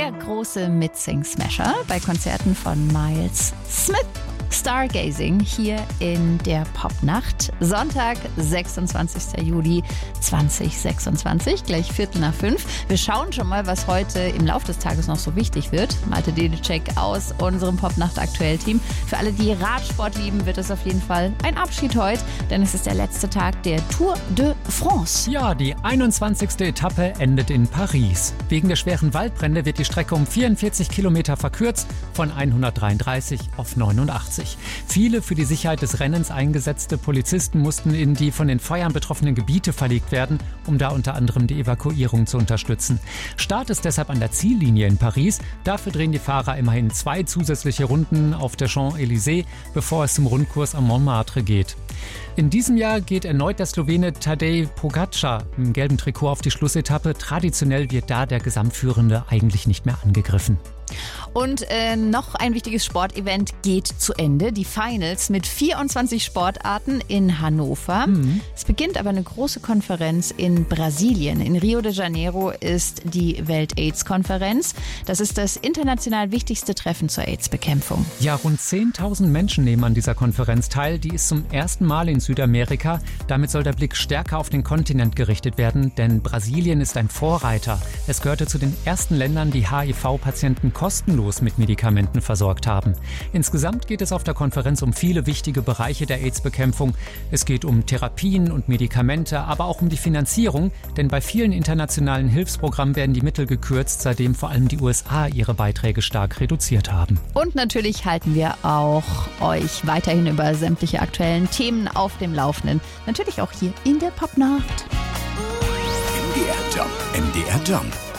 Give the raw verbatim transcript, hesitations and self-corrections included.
der große Mitsing-Smasher bei Konzerten von Miles Smith. Stargazing hier in der Popnacht. Sonntag, sechsundzwanzigster Juli zweitausendsechsundzwanzig, gleich Viertel nach fünf. Wir schauen schon mal, was heute im Laufe des Tages noch so wichtig wird. Malte Dedecek aus unserem Popnacht-Aktuell-Team. Für alle, die Radsport lieben, wird es auf jeden Fall ein Abschied heute, denn es ist der letzte Tag der Tour de France. Ja, die einundzwanzigste Etappe endet in Paris. Wegen der schweren Waldbrände wird die Strecke um vierundvierzig Kilometer verkürzt, von hundertdreiunddreißig auf neunundachtzig. Viele für die Sicherheit des Rennens eingesetzte Polizisten mussten in die von den Feuern betroffenen Gebiete verlegt werden, um da unter anderem die Evakuierung zu unterstützen. Start ist deshalb an der Ziellinie in Paris. Dafür drehen die Fahrer immerhin zwei zusätzliche Runden auf der Champs-Élysées, bevor es zum Rundkurs am Montmartre geht. In diesem Jahr geht erneut der Slowene Tadej Pogačar im gelben Trikot auf die Schlussetappe. Traditionell wird da der Gesamtführende eigentlich nicht mehr angegriffen. Und äh, noch ein wichtiges Sportevent geht zu Ende. Die Finals mit vierundzwanzig Sportarten in Hannover. Mhm. Es beginnt aber eine große Konferenz in Brasilien. In Rio de Janeiro ist die Welt-AIDS-Konferenz. Das ist das international wichtigste Treffen zur AIDS-Bekämpfung. Ja, rund zehntausend Menschen nehmen an dieser Konferenz teil. Die ist zum ersten Mal in Südamerika. Damit soll der Blick stärker auf den Kontinent gerichtet werden, denn Brasilien ist ein Vorreiter. Es gehörte zu den ersten Ländern, die H I V-Patienten kostenlos mit Medikamenten versorgt haben. Insgesamt geht es auf der Konferenz um viele wichtige Bereiche der AIDS-Bekämpfung. Es geht um Therapien und Medikamente, aber auch um die Finanzierung, denn bei vielen internationalen Hilfsprogrammen werden die Mittel gekürzt, seitdem vor allem die U S A ihre Beiträge stark reduziert haben. Und natürlich halten wir auch euch weiterhin über sämtliche aktuellen Themen auf dem Laufenden. Natürlich auch hier in der Popnacht. M D R Jump, M D R Jump.